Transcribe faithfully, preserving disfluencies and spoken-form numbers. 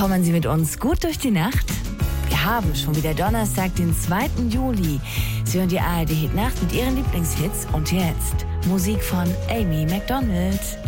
Kommen Sie mit uns gut durch die Nacht? Wir haben schon wieder Donnerstag, den zweiten Juli. Sie hören die A R D Hit Nacht mit Ihren Lieblingshits und jetzt Musik von Amy Macdonald.